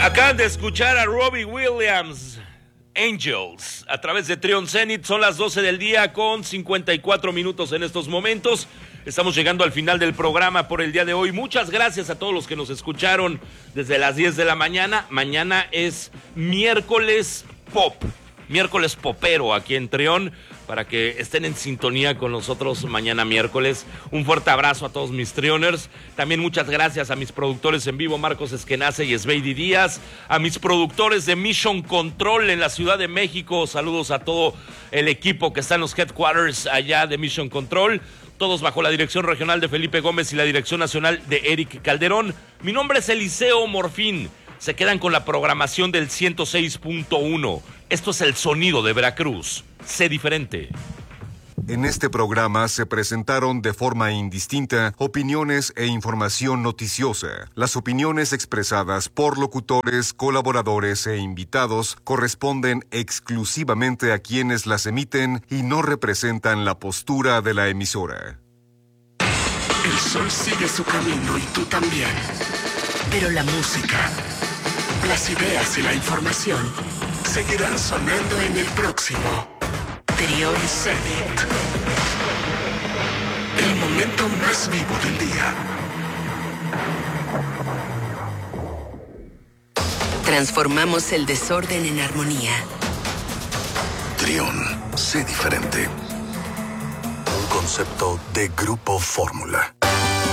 Acaban de escuchar a Robbie Williams, Angels, a través de Trion Zenith. Son las 12 del día con 54 minutos en estos momentos. Estamos llegando al final del programa por el día de hoy. Muchas gracias a todos los que nos escucharon desde las 10 de la mañana. Mañana es miércoles pop, miércoles popero aquí en Trion, para que estén en sintonía con nosotros mañana miércoles. Un fuerte abrazo a todos mis Trioners. También muchas gracias a mis productores en vivo, Marcos Eskenazi y Sveidi Díaz. A mis productores de Mission Control en la Ciudad de México. Saludos a todo el equipo que está en los headquarters allá de Mission Control. Todos bajo la dirección regional de Felipe Gómez y la dirección nacional de Eric Calderón. Mi nombre es Eliseo Morfín. Se quedan con la programación del 106.1. Esto es el sonido de Veracruz. Sé diferente. En este programa se presentaron de forma indistinta opiniones e información noticiosa. Las opiniones expresadas por locutores, colaboradores e invitados corresponden exclusivamente a quienes las emiten y no representan la postura de la emisora. El sol sigue su camino y tú también. Pero la música, las ideas y la información seguirán sonando en el próximo Trion Zenith. El momento más vivo del día. Transformamos el desorden en armonía. Trion, sé diferente. Un concepto de Grupo Fórmula.